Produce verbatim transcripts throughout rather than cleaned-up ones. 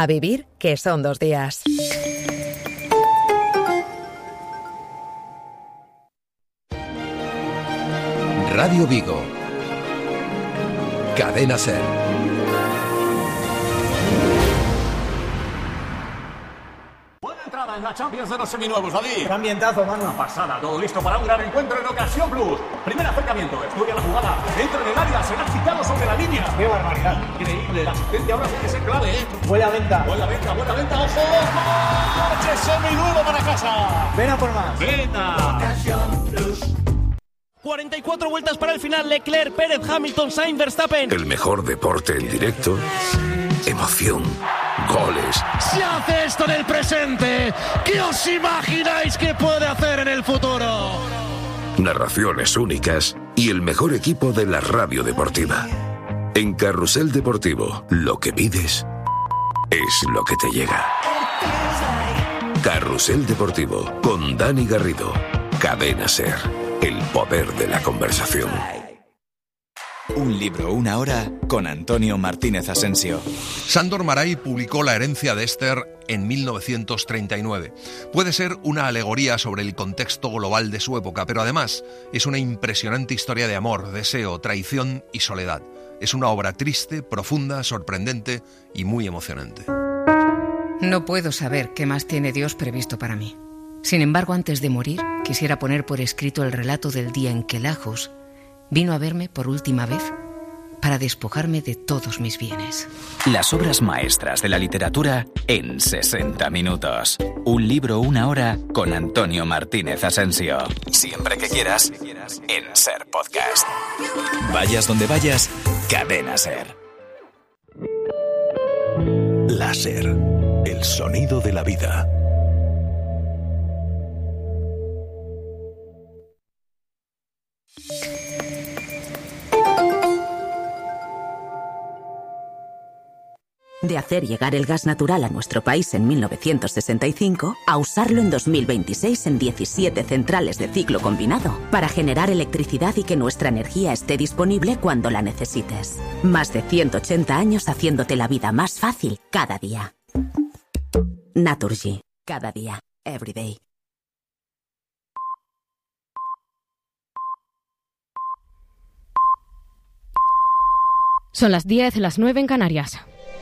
A vivir, que son dos días. Radio Vigo. Cadena SER. En la Champions de los seminuevos, David. ¡Qué ambientazo, mano! Una pasada, todo listo para un gran encuentro en Ocasión Plus. Primer acercamiento, estudia la jugada, entra en el área, será quitado sobre la línea. ¡Qué barbaridad! Increíble, la asistencia ahora puede ser clave, ¿eh? Buena venta. Buena venta, buena venta, ojo, ojo. ¡Coche seminuevo para casa! Ven a por más. ¡Venta! Ocasión Plus. cuarenta y cuatro vueltas para el final, Leclerc, Pérez, Hamilton, Sainz, Verstappen. El mejor deporte en directo, emoción, goles. Si hace esto en el presente, ¿qué os imagináis que puede hacer en el futuro? Narraciones únicas y el mejor equipo de la radio deportiva. En Carrusel Deportivo, lo que pides es lo que te llega. Carrusel Deportivo, con Dani Garrido. Cadena SER. El poder de la conversación. Un libro, una hora, con Antonio Martínez Asensio. Sándor Márai publicó La herencia de Esther en mil novecientos treinta y nueve. Puede ser una alegoría sobre el contexto global de su época, pero además es una impresionante historia de amor, deseo, traición y soledad. Es una obra triste, profunda, sorprendente y muy emocionante. No puedo saber qué más tiene Dios previsto para mí. Sin embargo, antes de morir, quisiera poner por escrito el relato del día en que Lajos vino a verme por última vez para despojarme de todos mis bienes. Las obras maestras de la literatura en sesenta minutos. Un libro, una hora, con Antonio Martínez Asensio. Siempre que quieras, en SER Podcast. Vayas donde vayas, Cadena SER. Láser, el sonido de la vida. De hacer llegar el gas natural a nuestro país en mil novecientos sesenta y cinco a usarlo en dos mil veintiséis en diecisiete centrales de ciclo combinado para generar electricidad y que nuestra energía esté disponible cuando la necesites. Más de ciento ochenta años haciéndote la vida más fácil cada día. Naturgy. Cada día. Every day. Son las diez, las nueve en Canarias.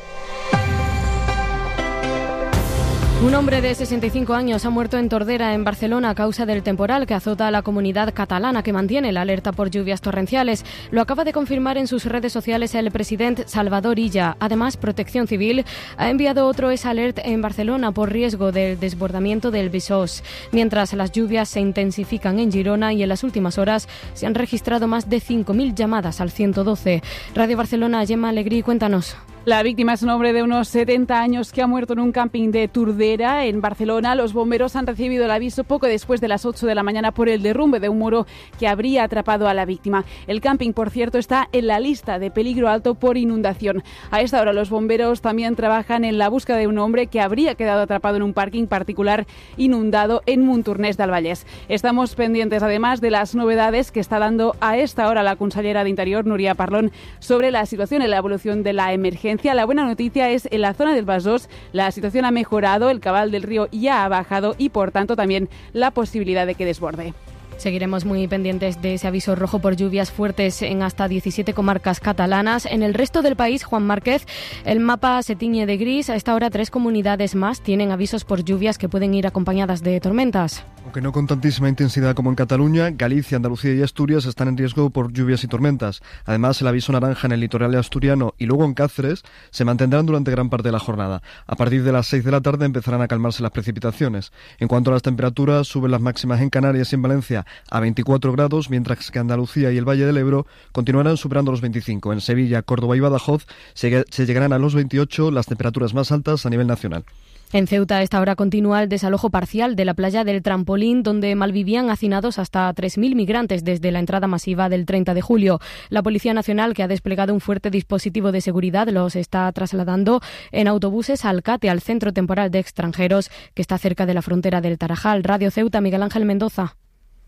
Un hombre de sesenta y cinco años ha muerto en Tordera, en Barcelona, a causa del temporal que azota a la comunidad catalana, que mantiene la alerta por lluvias torrenciales. Lo acaba de confirmar en sus redes sociales el presidente Salvador Illa. Además, Protección Civil ha enviado otro S-Alert en Barcelona por riesgo del desbordamiento del Besòs. Mientras las lluvias se intensifican en Girona y en las últimas horas se han registrado más de cinco mil llamadas al ciento doce. Radio Barcelona, Gemma Alegrí, cuéntanos. La víctima es un hombre de unos setenta años que ha muerto en un camping de Tordera, en Barcelona. Los bomberos han recibido el aviso poco después de las ocho de la mañana por el derrumbe de un muro que habría atrapado a la víctima. El camping, por cierto, está en la lista de peligro alto por inundación. A esta hora los bomberos también trabajan en la búsqueda de un hombre que habría quedado atrapado en un parking particular inundado en Montornès del Vallès. Estamos pendientes además de las novedades que está dando a esta hora la consellera de Interior, Núria Parlon, sobre la situación y la evolución de la emergencia. La buena noticia es en la zona del Besòs la situación ha mejorado, el cabal del río ya ha bajado y por tanto también la posibilidad de que desborde. Seguiremos muy pendientes de ese aviso rojo por lluvias fuertes en hasta diecisiete comarcas catalanas. En el resto del país, Juan Márquez, el mapa se tiñe de gris. A esta hora, tres comunidades más tienen avisos por lluvias que pueden ir acompañadas de tormentas. Aunque no con tantísima intensidad como en Cataluña, Galicia, Andalucía y Asturias están en riesgo por lluvias y tormentas. Además, el aviso naranja en el litoral asturiano y luego en Cáceres se mantendrán durante gran parte de la jornada. A partir de las seis de la tarde empezarán a calmarse las precipitaciones. En cuanto a las temperaturas, suben las máximas en Canarias y en Valencia a veinticuatro grados, mientras que Andalucía y el Valle del Ebro continuarán superando los veinticinco. En Sevilla, Córdoba y Badajoz se, se llegarán a los veintiocho, las temperaturas más altas a nivel nacional. En Ceuta, a esta hora continúa el desalojo parcial de la playa del Trampolín, donde malvivían hacinados hasta tres mil migrantes desde la entrada masiva del treinta de julio. La Policía Nacional, que ha desplegado un fuerte dispositivo de seguridad, los está trasladando en autobuses a Alcate, al centro temporal de extranjeros, que está cerca de la frontera del Tarajal. Radio Ceuta, Miguel Ángel Mendoza.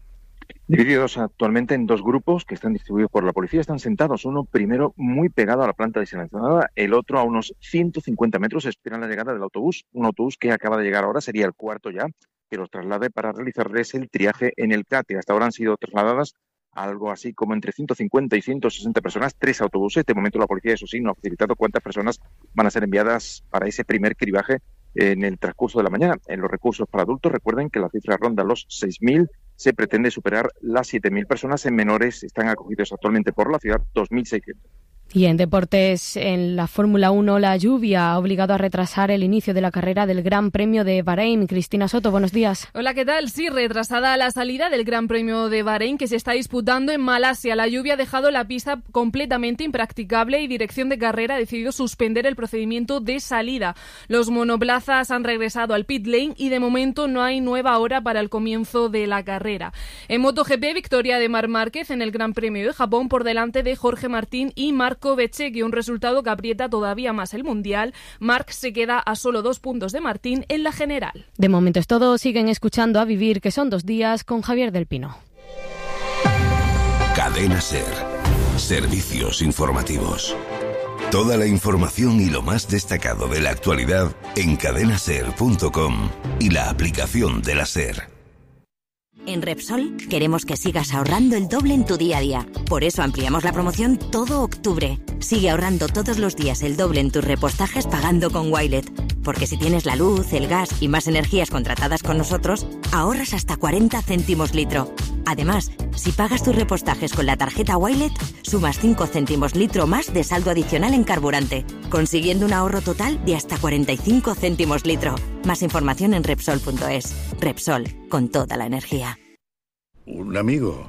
Divididos actualmente en dos grupos que están distribuidos por la policía, están sentados, uno primero muy pegado a la planta desalentada, el otro a unos ciento cincuenta metros, esperan la llegada del autobús, un autobús que acaba de llegar ahora, sería el cuarto ya, que los traslade para realizarles el triaje en el C A T E. Hasta ahora han sido trasladadas algo así como entre ciento cincuenta y ciento sesenta personas, tres autobuses. De momento la policía, eso sí, no ha facilitado cuántas personas van a ser enviadas para ese primer cribaje en el transcurso de la mañana. En los recursos para adultos, recuerden que la cifra ronda los seis mil, se pretende superar las siete mil personas. En menores están acogidos actualmente por la ciudad dos mil seiscientos. Y en deportes, en la Fórmula uno, la lluvia ha obligado a retrasar el inicio de la carrera del Gran Premio de Bahrein. Cristina Soto, buenos días. Hola, ¿qué tal? Sí, retrasada la salida del Gran Premio de Bahrein, que se está disputando en Malasia. La lluvia ha dejado la pista completamente impracticable y Dirección de Carrera ha decidido suspender el procedimiento de salida. Los monoplazas han regresado al pit lane y de momento no hay nueva hora para el comienzo de la carrera. En MotoGP, victoria de Marc Márquez en el Gran Premio de Japón por delante de Jorge Martín y Marco Bezzecchi, un resultado que aprieta todavía más el Mundial. Marc se queda a solo dos puntos de Martín en la general. De momento es todo. Siguen escuchando A Vivir, que son dos días, con Javier del Pino. Cadena SER. Servicios informativos. Toda la información y lo más destacado de la actualidad en cadena ser punto com y la aplicación de la SER. En Repsol queremos que sigas ahorrando el doble en tu día a día. Por eso ampliamos la promoción todo octubre. Sigue ahorrando todos los días el doble en tus repostajes pagando con Wilet. Porque si tienes la luz, el gas y más energías contratadas con nosotros, ahorras hasta cuarenta céntimos litro. Además, si pagas tus repostajes con la tarjeta Wilet, sumas cinco céntimos litro más de saldo adicional en carburante, consiguiendo un ahorro total de hasta cuarenta y cinco céntimos litro. Más información en Repsol punto es. Repsol, con toda la energía. ¿Un amigo?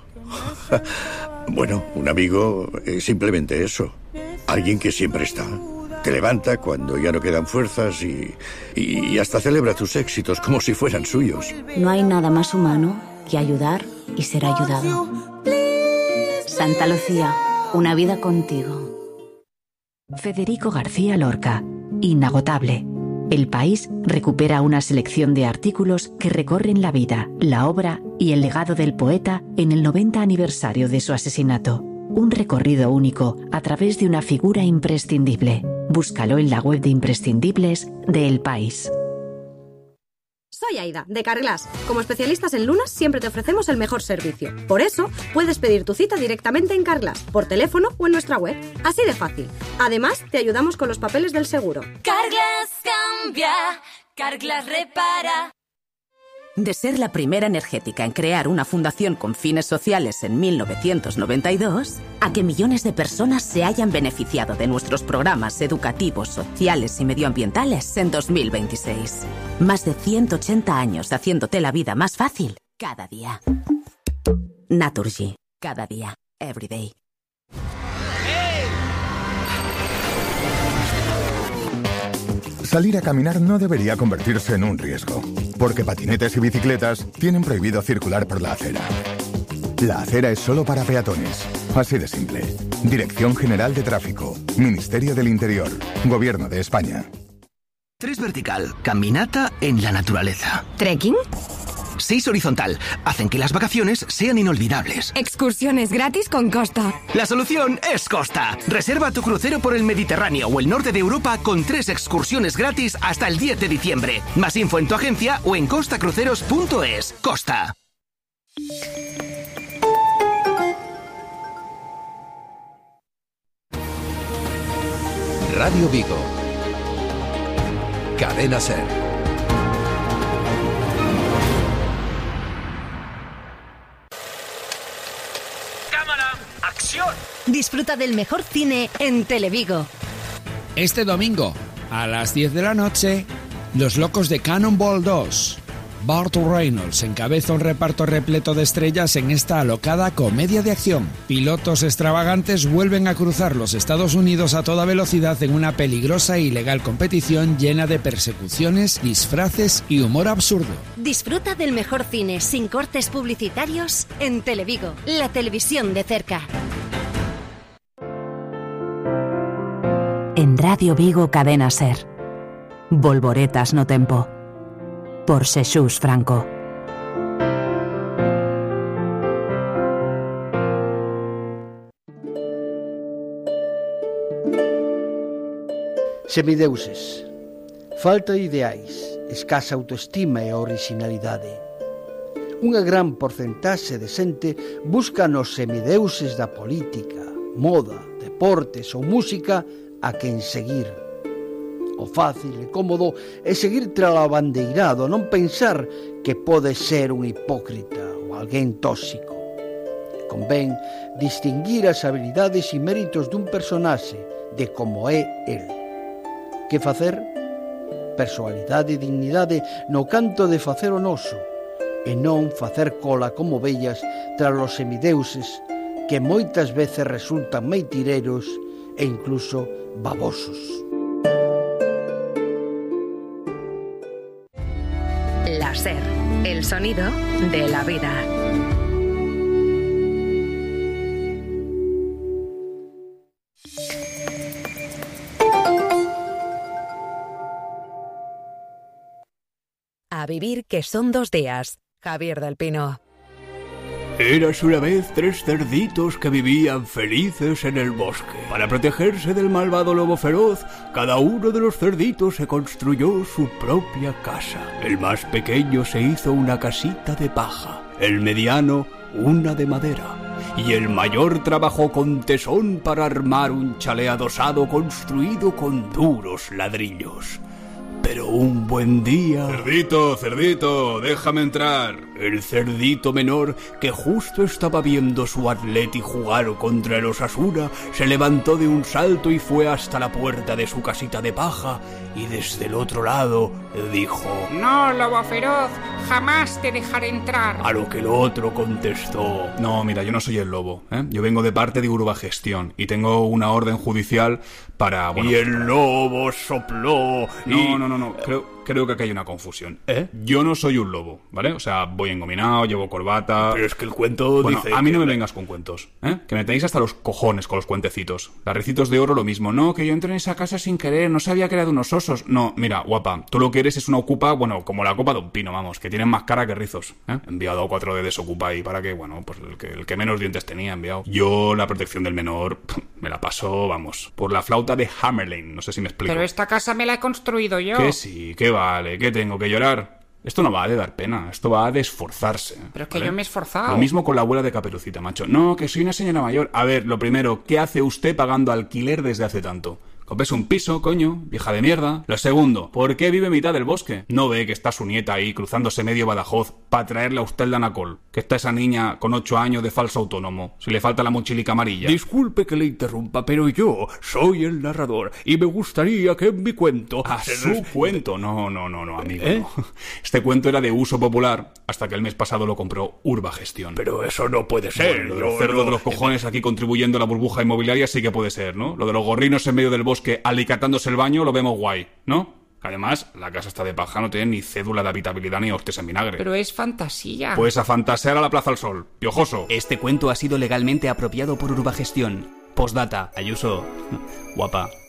Bueno, un amigo es simplemente eso. Alguien que siempre está. Te levanta cuando ya no quedan fuerzas y, y hasta celebra tus éxitos como si fueran suyos. No hay nada más humano que ayudar y ser ayudado. Santa Lucía, una vida contigo. Federico García Lorca, inagotable. El País recupera una selección de artículos que recorren la vida, la obra y el legado del poeta en el noventa aniversario de su asesinato. Un recorrido único a través de una figura imprescindible. Búscalo en la web de imprescindibles de El País. Soy Aida, de Carglass. Como especialistas en lunas, siempre te ofrecemos el mejor servicio. Por eso, puedes pedir tu cita directamente en Carglass, por teléfono o en nuestra web. Así de fácil. Además, te ayudamos con los papeles del seguro. Carglass cambia, Carglass repara. De ser la primera energética en crear una fundación con fines sociales en mil novecientos noventa y dos, a que millones de personas se hayan beneficiado de nuestros programas educativos, sociales y medioambientales en dos mil veintiséis. Más de ciento ochenta años haciéndote la vida más fácil cada día. Naturgy. Cada día. Every day. Salir a caminar no debería convertirse en un riesgo, porque patinetes y bicicletas tienen prohibido circular por la acera. La acera es solo para peatones. Así de simple. Dirección General de Tráfico. Ministerio del Interior. Gobierno de España. Tres vertical. Caminata en la naturaleza. ¿Trekking? Seis horizontal. Hacen que las vacaciones sean inolvidables. Excursiones gratis con Costa. La solución es Costa. Reserva tu crucero por el Mediterráneo o el norte de Europa con tres excursiones gratis hasta el diez de diciembre. Más info en tu agencia o en costa cruceros punto es. Costa. Radio Vigo. Cadena SER. Disfruta del mejor cine en Televigo. Este domingo, a las diez de la noche, Los locos de Cannonball dos. Burt Reynolds encabeza un reparto repleto de estrellas en esta alocada comedia de acción. Pilotos extravagantes vuelven a cruzar los Estados Unidos a toda velocidad en una peligrosa e ilegal competición llena de persecuciones, disfraces y humor absurdo. Disfruta del mejor cine sin cortes publicitarios en Televigo, la televisión de cerca. En Radio Vigo Cadena SER. Volvoretas no tempo. Por Xesús Franco. Semideuses. Falta de ideais, escasa autoestima e originalidade. Unha gran porcentaxe de xente busca nos semideuses da política, moda, deportes ou música a quen seguir. O fácil e cómodo é seguir tras o abandeirado, non pensar que pode ser un hipócrita ou alguén tóxico. Convén distinguir as habilidades e méritos dun personaxe de como é el. Que facer? Personalidade e dignidade no canto de facer o noso e non facer cola como vellas tras os semideuses que moitas veces resultan meitireros e incluso babosos. La SER, el sonido de la vida. A vivir que son dos días. Javier del Pino. Érase una vez tres cerditos que vivían felices en el bosque. Para protegerse del malvado lobo feroz, cada uno de los cerditos se construyó su propia casa. El más pequeño se hizo una casita de paja, el mediano una de madera, y el mayor trabajó con tesón para armar un chalet adosado construido con duros ladrillos. Pero un buen día... Cerdito, cerdito, déjame entrar. El cerdito menor, que justo estaba viendo su Atleti jugar contra el Osasuna, se levantó de un salto y fue hasta la puerta de su casita de paja, y desde el otro lado dijo: No, lobo feroz, jamás te dejaré entrar. A lo que el otro contestó: No, mira, yo no soy el lobo, ¿eh? Yo vengo de parte de Urbagestión y tengo una orden judicial para... Bueno, y el lobo sopló y... No, no, no, no, creo... Creo que aquí hay una confusión. ¿Eh? Yo no soy un lobo, ¿vale? O sea, voy engominado, llevo corbata... Pero es que el cuento bueno, dice... a mí que... no me vengas con cuentos, ¿eh? Que me tenéis hasta los cojones con los cuentecitos. Las ricitos de oro lo mismo. No, que yo entré en esa casa sin querer, no sabía que era de unos osos. No, mira, guapa, tú lo que eres es una ocupa, bueno, como la copa de un pino, vamos, que tienen más cara que rizos, ¿eh? He enviado a cuatro de desocupa ahí para que, bueno, pues el que, el que menos dientes tenía enviado. Yo la protección del menor me la paso, vamos, por la flauta de Hammerlane, no sé si me explico. Pero esta casa me la he construido yo. Que sí, que vale, que tengo que llorar. Esto no va de dar pena, esto va de esforzarse. Pero es que ¿vale? yo me he esforzado. Lo mismo con la abuela de Caperucita, macho. No, que soy una señora mayor. A ver, lo primero, ¿qué hace usted pagando alquiler desde hace tanto? Cómprese un piso, coño, vieja de mierda. Lo segundo, ¿por qué vive en mitad del bosque? ¿No ve que está su nieta ahí cruzándose medio Badajoz para traerle a usted el Danacol? Que está esa niña con ocho años de falso autónomo, si le falta la mochilica amarilla. Disculpe que le interrumpa, pero yo soy el narrador y me gustaría que en mi cuento... ¿A su cuento? No, no, no, no, amigo. ¿Eh? No. Este cuento era de uso popular hasta que el mes pasado lo compró Urbagestión. Pero eso no puede ser. Bueno, los cerdos no, de los cojones aquí contribuyendo a la burbuja inmobiliaria sí que puede ser, ¿no? Lo de los gorrinos en medio del bosque que alicatándose el baño lo vemos guay, ¿no? Además, la casa está de paja, no tiene ni cédula de habitabilidad ni hostias en vinagre. Pero es fantasía. Pues a fantasear a la Plaza al Sol, piojoso. Este cuento ha sido legalmente apropiado por Urbagestión. Postdata, Ayuso, guapa.